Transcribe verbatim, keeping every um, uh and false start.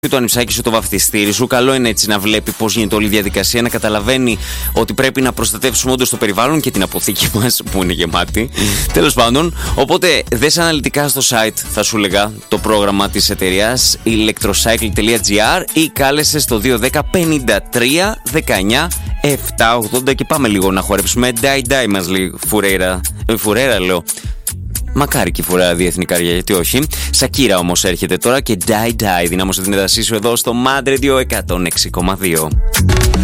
το ανιψάκι σου, το βαφτιστήρι σου. Καλό είναι έτσι να βλέπει πώς γίνεται όλη η διαδικασία, να καταλαβαίνει ότι πρέπει να προστατεύσουμε όντως το περιβάλλον και την αποθήκη μας που είναι γεμάτη. Τέλος πάντων, οπότε δες αναλυτικά στο site, θα σου λέγα, το πρόγραμμα της εταιρείας electrocycle τελεία gr ή κάλεσε στο δύο ένα μηδέν πενήντα τρία δεκαεννιά επτακόσια ογδόντα και πάμε λίγο να χορέψουμε. Die Die μας λέει Φουρέιρα. Ε, Φουρέιρα λέω. Μακάρι και φορά διεθνή καρδιά, γιατί όχι. Σακύρα όμως έρχεται τώρα και Die Die. Δυνάμωσε την εδασή σου εδώ στο Mad Radio εκατόν έξι κόμμα δύο.